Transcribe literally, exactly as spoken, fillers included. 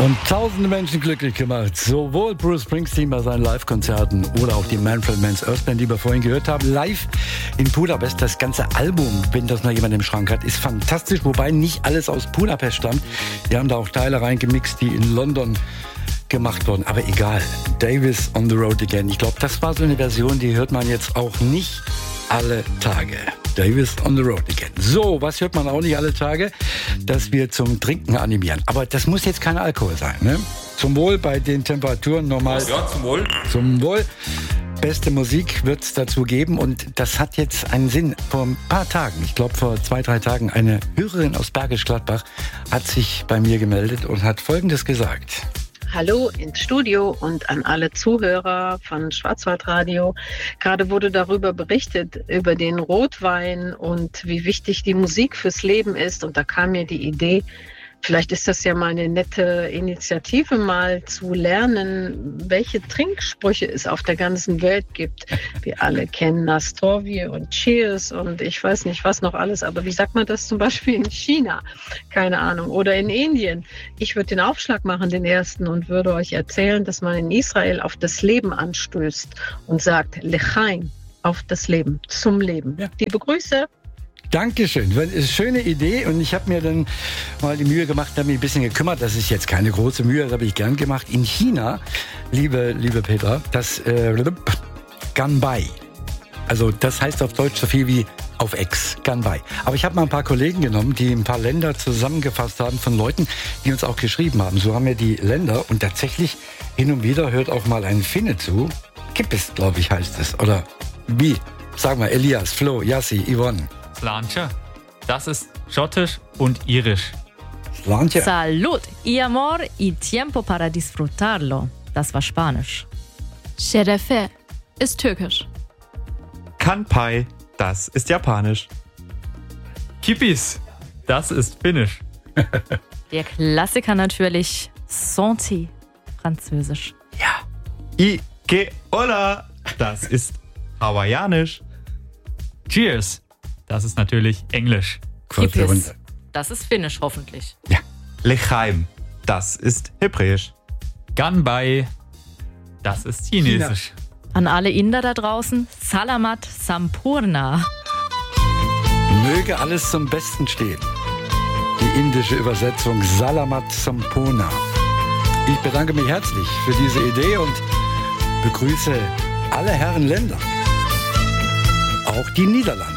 Und tausende Menschen glücklich gemacht. Sowohl Bruce Springsteen bei seinen Live-Konzerten oder auch die Manfred Mann's Earth Band, die wir vorhin gehört haben, live in Budapest. Das ganze Album, wenn das noch jemand im Schrank hat, ist fantastisch. Wobei nicht alles aus Budapest stammt. Die haben da auch Teile reingemixt, die in London gemacht wurden. Aber egal. Davis on the Road Again. Ich glaube, das war so eine Version, die hört man jetzt auch nicht alle Tage. Davis on the Road Again. So, was hört man auch nicht alle Tage? Dass wir zum Trinken animieren. Aber das muss jetzt kein Alkohol sein, ne? Zum Wohl bei den Temperaturen normal. Ja, zum Wohl. Zum Wohl. Beste Musik wird es dazu geben. Und das hat jetzt einen Sinn. Vor ein paar Tagen, ich glaube vor zwei, drei Tagen, eine Hörerin aus Bergisch Gladbach hat sich bei mir gemeldet und hat Folgendes gesagt. Hallo ins Studio und an alle Zuhörer von Schwarzwaldradio. Gerade wurde darüber berichtet, über den Rotwein und wie wichtig die Musik fürs Leben ist. Und da kam mir die Idee, vielleicht ist das ja mal eine nette Initiative, mal zu lernen, welche Trinksprüche es auf der ganzen Welt gibt. Wir alle kennen Nastrowie und Cheers und ich weiß nicht was noch alles, aber wie sagt man das zum Beispiel in China? Keine Ahnung. Oder in Indien. Ich würde den Aufschlag machen, den ersten, und würde euch erzählen, dass man in Israel auf das Leben anstößt und sagt, Lechaim, auf das Leben, zum Leben. Ja. Liebe Grüße. Dankeschön. Das ist eine schöne Idee und ich habe mir dann mal die Mühe gemacht, habe mich ein bisschen gekümmert. Das ist jetzt keine große Mühe, das habe ich gern gemacht. In China, liebe, liebe Petra, das äh, Ganbai. Also das heißt auf Deutsch so viel wie auf Ex, Ganbai. Aber ich habe mal ein paar Kollegen genommen, die ein paar Länder zusammengefasst haben von Leuten, die uns auch geschrieben haben. So haben wir die Länder und tatsächlich hin und wieder hört auch mal ein Finne zu. Kippis, glaube ich, heißt es. Oder wie? Sag mal, Elias, Flo, Yassi, Yvonne. Slanche. Das ist schottisch und irisch. Slanche. Salud. Y amor y tiempo para disfrutarlo. Das war Spanisch. Şerefe ist türkisch. Kanpai, das ist japanisch. Kippis. Das ist finnisch. Der Klassiker natürlich Santé, französisch. Ja. Ike Ola, das ist hawaiianisch. Cheers. Das ist natürlich Englisch. Kippis. Das ist finnisch hoffentlich. Ja. Lechaim. Das ist hebräisch. Ganbai. Das ist chinesisch. China. An alle Inder da draußen, Salamat Sampurna. Möge alles zum Besten stehen. Die indische Übersetzung Salamat Sampurna. Ich bedanke mich herzlich für diese Idee und begrüße alle Herren Länder. Auch die Niederlande.